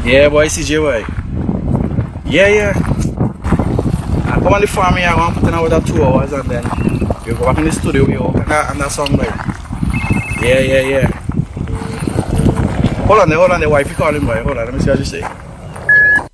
Yeah, boy, CJ, boy. Yeah, yeah. I come on the farm here, I'm going to put in about 2 hours and then you go back in the studio, we work on that song, boy. Yeah, yeah, yeah. Hold on there, wife, you call him, boy. Hold on, let me see what you say.